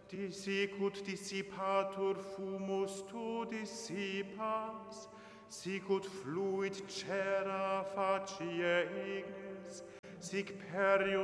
Sicut dissipatur fumus tu dissipas, sicut fluit cera facie ignis, sic perium